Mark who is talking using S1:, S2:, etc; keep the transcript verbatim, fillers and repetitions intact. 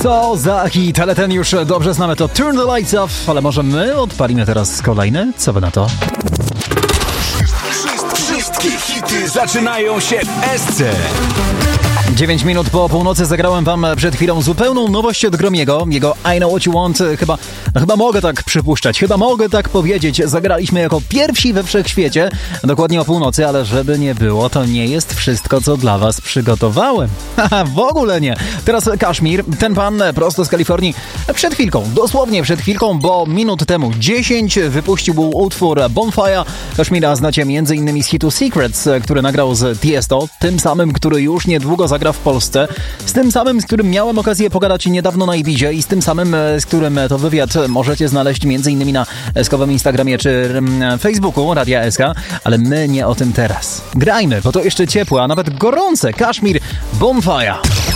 S1: Co za hit, ale ten już dobrze znamy, to Turn the Lights Off, ale może my odpalimy teraz kolejny? Co wy na to?
S2: Wszystkie hity zaczynają się w Esce.
S1: dziewięć minut po północy zagrałem wam przed chwilą zupełną nowość od Gromiego. Jego I Know What You Want, chyba, chyba mogę tak przypuszczać, chyba mogę tak powiedzieć. Zagraliśmy jako pierwsi we wszechświecie, dokładnie o północy, ale żeby nie było, to nie jest wszystko, co dla was przygotowałem. Haha, w ogóle nie. Teraz Kashmir, ten pan prosto z Kalifornii, przed chwilką, dosłownie przed chwilką, bo minut temu dziesięć wypuścił utwór Bonfire. Kashmira znacie m.in. z hitu Secrets, który nagrał z Tiesto, tym samym, który już niedługo zagra w Polsce, z tym samym, z którym miałem okazję pogadać niedawno na Ibizie i z tym samym, z którym to wywiad możecie znaleźć m.in. na eskowym Instagramie czy Facebooku Radia S K, ale my nie o tym teraz. Grajmy, bo to jeszcze ciepłe, a nawet gorące. Kashmir, Bonfire.